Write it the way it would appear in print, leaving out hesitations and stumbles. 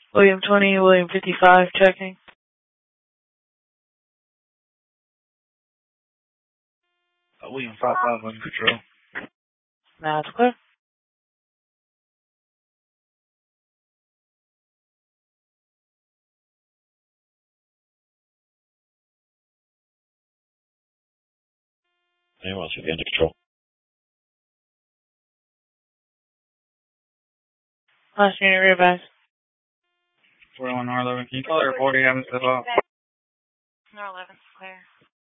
William 20, William 55, checking. William 55 on control. Now it's clear. Anyone else again to control? Last unit revised. 41 R11, can you call the report you haven't set up? R11's clear.